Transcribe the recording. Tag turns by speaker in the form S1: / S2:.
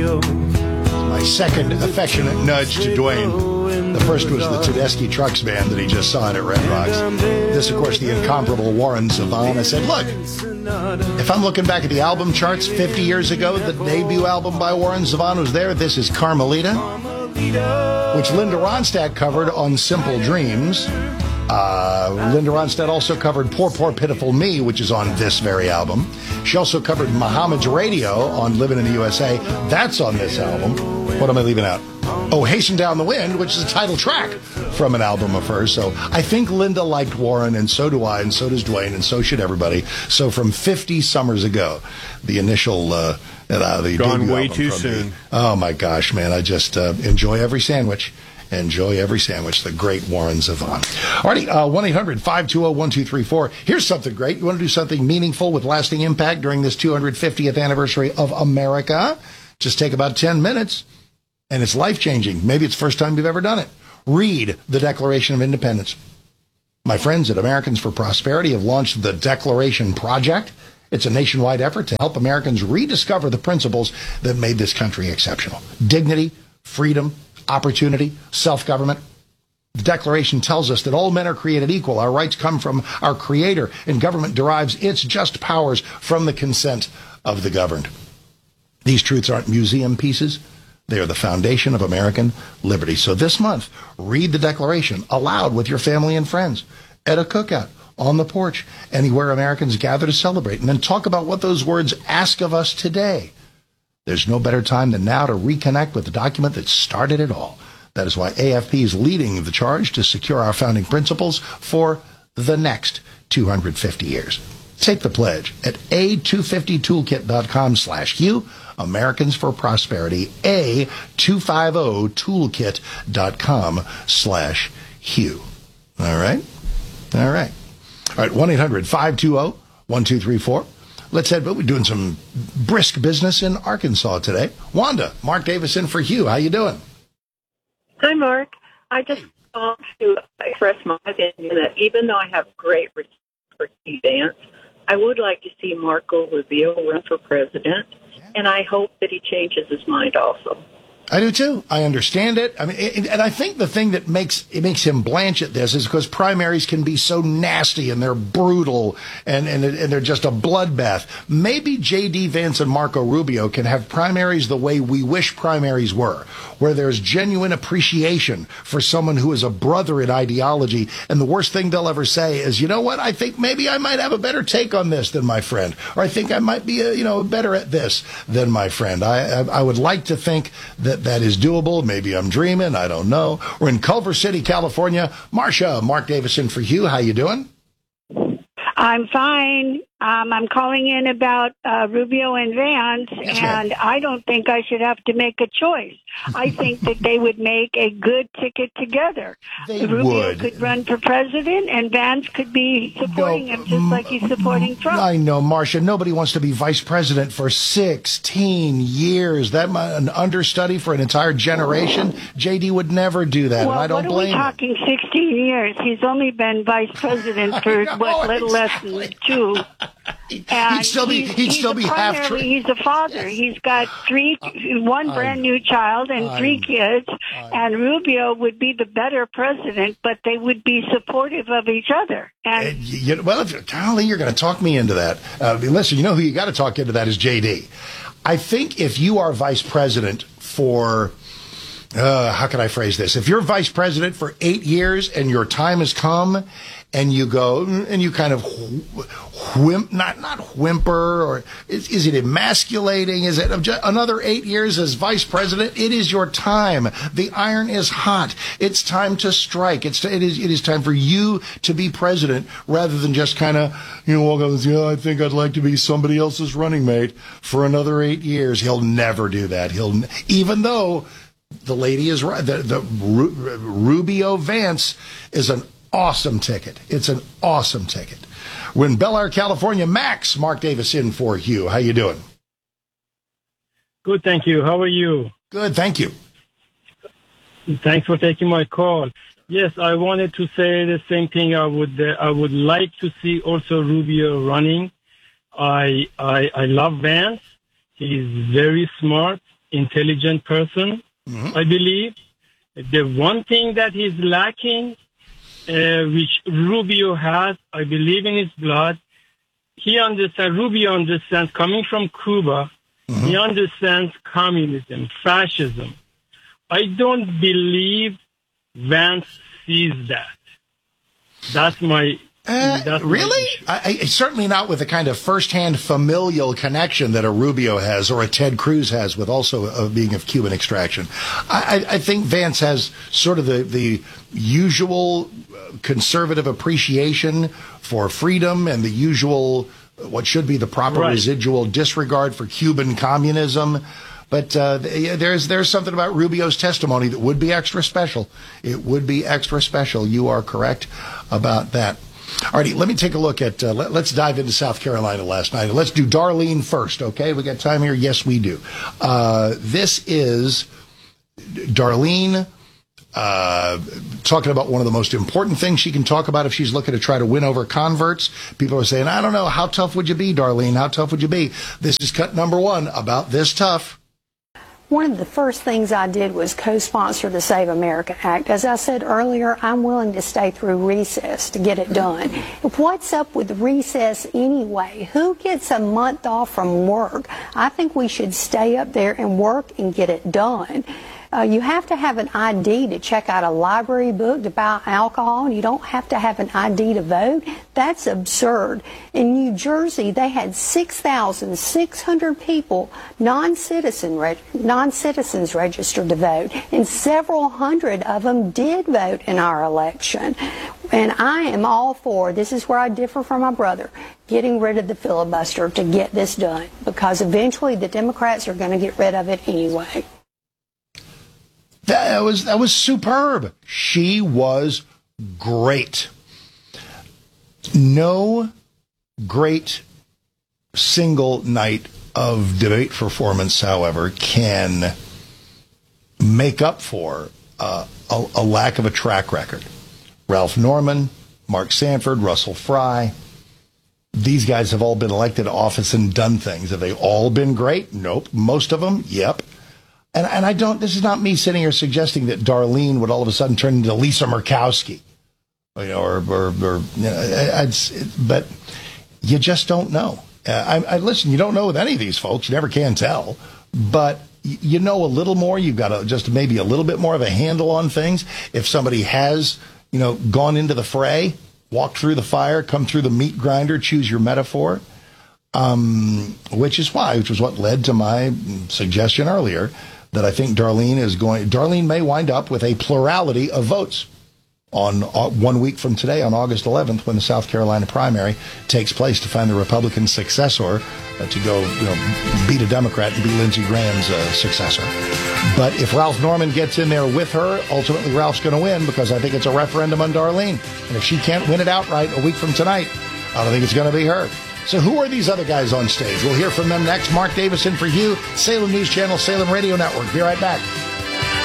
S1: My second affectionate nudge to Dwayne. The first was the Tedeschi Trucks Band that he just saw at Red Rocks. This, of course, the incomparable Warren Zevon. I said, look, if I'm looking back at the album charts 50 years ago, the debut album by Warren Zevon was there. This is Carmelita, which Linda Ronstadt covered on Simple Dreams. Linda Ronstadt also covered Poor, Poor, Pitiful Me, which is on this very album. She also covered Muhammad's Radio on Living in the USA. That's on this album. What am I leaving out? Oh, Hasten Down the Wind, which is the title track from an album of hers. So I think Linda liked Warren, and so do I, and so does Dwayne, and so should everybody. So from 50 summers ago, the initial... the
S2: gone way too soon.
S1: Oh, my gosh, man. I just enjoy every sandwich. Enjoy every sandwich. The great Warren Zevon. All righty, 1-800-520-1234. Here's something great. You want to do something meaningful with lasting impact during this 250th anniversary of America? Just take about 10 minutes, and it's life-changing. Maybe it's the first time you've ever done it. Read the Declaration of Independence. My friends at Americans for Prosperity have launched the Declaration Project. It's a nationwide effort to help Americans rediscover the principles that made this country exceptional. Dignity, freedom, opportunity, self-government. The Declaration tells us that all men are created equal. Our rights come from our Creator, and government derives its just powers from the consent of the governed. These truths aren't museum pieces. They are the foundation of American liberty. So this month, read the Declaration aloud with your family and friends, at a cookout, on the porch, anywhere Americans gather to celebrate, and then talk about what those words ask of us today. There's no better time than now to reconnect with the document that started it all. That is why AFP is leading the charge to secure our founding principles for the next 250 years. Take the pledge at a250toolkit.com/Hugh. Americans for Prosperity, a250toolkit.com/Hugh. All right? All right. All right, 1-800-520-1234. Let's head, but we're doing some brisk business in Arkansas today. Wanda, Mark Davison for Hugh. How you doing?
S3: Hi, Mark. I just want to express my opinion that even though I have great respect for Steve Vance, I would like to see Marco Rubio run for president, and I hope that he changes his mind also.
S1: I do too. I understand it. I mean, and I think the thing that makes him blanch at this is because primaries can be so nasty and they're brutal and they're just a bloodbath. Maybe J.D. Vance and Marco Rubio can have primaries the way we wish primaries were, where there's genuine appreciation for someone who is a brother in ideology, and the worst thing they'll ever say is, you know what, I think maybe I might have a better take on this than my friend, or I think I might be better at this than my friend. I would like to think that is doable. Maybe I'm dreaming. I don't know. We're in Culver City, California. Marcia, Mark Davison for Hugh. How you doing?
S4: I'm fine. I'm calling in about Rubio and Vance, and I don't think I should have to make a choice. I think that they would make a good ticket together. Rubio could run for president, and Vance could be supporting him just like he's supporting Trump.
S1: I know, Marcia. Nobody wants to be vice president for 16 years. That an understudy for an entire generation. JD would never do that, and I don't blame him.
S4: What are we talking 16 years? He's only been vice president for, little less than 2.
S1: He'd still be half.
S4: He's a father. He's got one brand new child and 3 kids. And Rubio would be the better president, but they would be supportive of each other. And
S1: Golly, you're going to talk me into that. Listen, you know who you got to talk into that is JD. I think if you are vice president for. How can I phrase this? If you're vice president for 8 years and your time has come and you go and you kind of not whimper, or is it emasculating? Is it another 8 years as vice president? It is your time. The iron is hot. It's time to strike. It is time for you to be president rather than just kind of, walk up and say, I think I'd like to be somebody else's running mate for another 8 years. He'll never do that. Even though the lady is right. The Rubio Vance is an awesome ticket. It's an awesome ticket. We're in Bel Air, California. Max, Mark Davis in for Hugh. How you doing?
S5: Good, thank you. How are you?
S1: Good, thank you.
S5: Thanks for taking my call. Yes, I wanted to say the same thing. I would like to see also Rubio running. I love Vance. He's very smart. intelligent person, I believe. The one thing that he's lacking, which Rubio has, I believe in his blood, Rubio understands, coming from Cuba, he understands communism, fascism. I don't believe Vance sees that. That's my...
S1: Really? Certainly not with the kind of first-hand familial connection that a Rubio has or a Ted Cruz has with also being of Cuban extraction. I think Vance has sort of the usual conservative appreciation for freedom and the usual, what should be the proper residual disregard for Cuban communism. But there's something about Rubio's testimony that would be extra special. It would be extra special. You are correct about that. All righty, let me take a look at, let's dive into South Carolina last night. Let's do Darlene first, okay? We got time here? Yes, we do. This is Darlene talking about one of the most important things she can talk about if she's looking to try to win over converts. People are saying, I don't know, how tough would you be, Darlene? How tough would you be? This is cut number one, about this tough.
S2: One of the first things I did was co-sponsor the Save America Act. As I said earlier, I'm willing to stay through recess to get it done. What's up with recess anyway? Who gets a month off from work? I think we should stay up there and work and get it done. You have to have an ID to check out a library book to buy alcohol, and you don't have to have an ID to vote. That's absurd. In New Jersey, they had 6,600 people, non-citizens registered to vote, and several hundred of them did vote in our election. And I am all for, this is where I differ from my brother, getting rid of the filibuster to get this done, because eventually the Democrats are going to get rid of it anyway.
S1: That was superb. She was great. No great single night of debate performance, however, can make up for a lack of a track record. Ralph Norman, Mark Sanford, Russell Fry, these guys have all been elected to office and done things. Have they all been great? Nope. Most of them, yep. And I don't, this is not me sitting here suggesting that Darlene would all of a sudden turn into Lisa Murkowski, you know, but you just don't know. Listen, you don't know with any of these folks. You never can tell. But you know a little more. You've got just maybe a little bit more of a handle on things. If somebody has, you know, gone into the fray, walked through the fire, come through the meat grinder, choose your metaphor, which was what led to my suggestion earlier that I think Darlene may wind up with a plurality of votes on 1 week from today, on August 11th, when the South Carolina primary takes place to find the Republican successor to go, you know, beat a Democrat and be Lindsey Graham's successor. But if Ralph Norman gets in there with her, ultimately Ralph's going to win, because I think it's a referendum on Darlene. And if she can't win it outright a week from tonight, I don't think it's going to be her. So who are these other guys on stage? We'll hear from them next. Mark Davison for you, Salem News Channel, Salem Radio Network. Be right back.